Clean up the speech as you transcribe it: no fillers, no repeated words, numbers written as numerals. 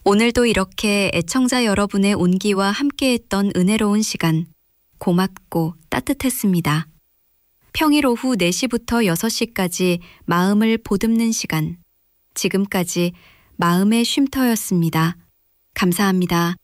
오늘도 이렇게 애청자 여러분의 온기와 함께했던 은혜로운 시간, 고맙고 따뜻했습니다. 평일 오후 4시부터 6시까지 마음을 보듬는 시간, 지금까지 마음의 쉼터였습니다. 감사합니다.